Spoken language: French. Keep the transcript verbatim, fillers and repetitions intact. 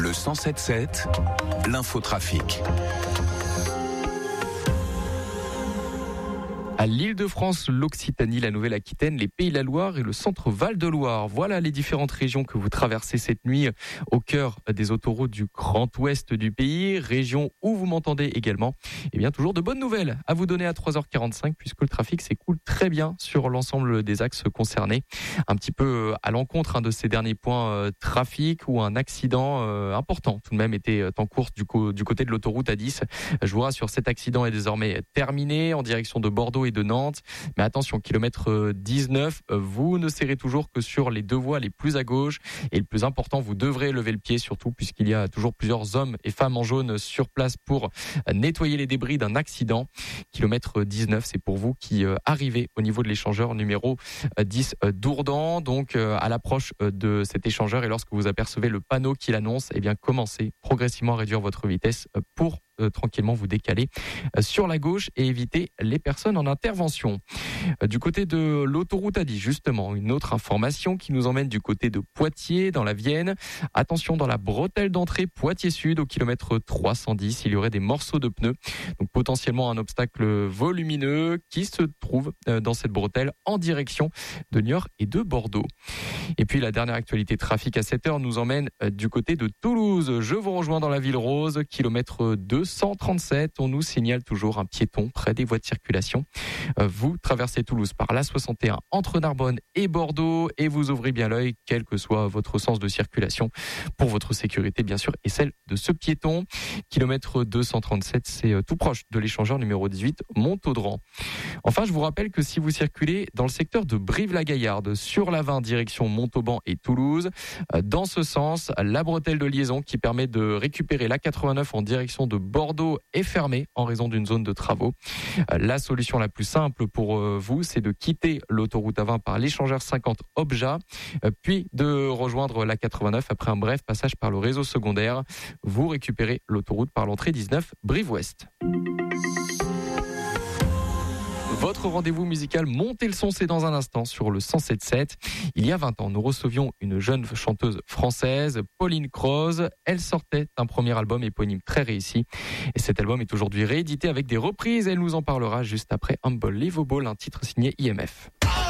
Le cent sept sept, l'infotrafic. À l'Île-de-France, l'Occitanie, la Nouvelle-Aquitaine, les Pays de la Loire et le centre Val-de-Loire. Voilà les différentes régions que vous traversez cette nuit au cœur des autoroutes du Grand Ouest du pays. Région où vous m'entendez également. Eh bien, toujours de bonnes nouvelles à vous donner à trois heures quarante-cinq puisque le trafic s'écoule très bien sur l'ensemble des axes concernés. Un petit peu à l'encontre hein, de ces derniers points euh, trafic où un accident euh, important tout de même était en cours du, co- du côté de l'autoroute A dix. Je vous rassure, cet accident est désormais terminé en direction de Bordeaux et de Nantes. Mais attention, kilomètre dix-neuf, vous ne serrez toujours que sur les deux voies les plus à gauche. Et le plus important, vous devrez lever le pied, surtout puisqu'il y a toujours plusieurs hommes et femmes en jaune sur place pour nettoyer les débris d'un accident. Kilomètre dix-neuf, c'est pour vous qui arrivez au niveau de l'échangeur numéro dix d'Ourdan. Donc, à l'approche de cet échangeur et lorsque vous apercevez le panneau qui l'annonce, eh bien, commencez progressivement à réduire votre vitesse pour Euh, tranquillement vous décaler euh, sur la gauche et éviter les personnes en intervention. Euh, du côté de l'autoroute A dix, justement, une autre information qui nous emmène du côté de Poitiers, dans la Vienne. Attention, dans la bretelle d'entrée Poitiers Sud, au kilomètre trois cent dix, il y aurait des morceaux de pneus. Donc potentiellement un obstacle volumineux qui se trouve euh, dans cette bretelle en direction de Niort et de Bordeaux. Et puis la dernière actualité trafic à sept heures nous emmène euh, du côté de Toulouse. Je vous rejoins dans la ville rose, kilomètre deux cent trente-sept. On nous signale toujours un piéton près des voies de circulation. Vous traversez Toulouse par l'A soixante et un entre Narbonne et Bordeaux et vous ouvrez bien l'œil, quel que soit votre sens de circulation, pour votre sécurité bien sûr et celle de ce piéton. Kilomètre deux cent trente-sept, c'est tout proche de l'échangeur numéro dix-huit, Montaudran. Enfin, je vous rappelle que si vous circulez dans le secteur de Brive-la-Gaillarde, sur la vingt direction Montauban et Toulouse, dans ce sens, la bretelle de liaison qui permet de récupérer l'A quatre-vingt-neuf en direction de Bordeaux est fermée en raison d'une zone de travaux. La solution la plus simple pour vous, c'est de quitter l'autoroute A vingt par l'échangeur cinquante Obja, puis de rejoindre l'A quatre-vingt-neuf après un bref passage par le réseau secondaire. Vous récupérez l'autoroute par l'entrée dix-neuf Brive-Ouest. Votre rendez-vous musical Montez le son, c'est dans un instant sur le cent sept sept. Il y a vingt ans, nous recevions une jeune chanteuse française, Pauline Croze. Elle sortait un premier album éponyme très réussi. Et cet album est aujourd'hui réédité avec des reprises. Elle nous en parlera juste après Unbelievable, un titre signé I M F.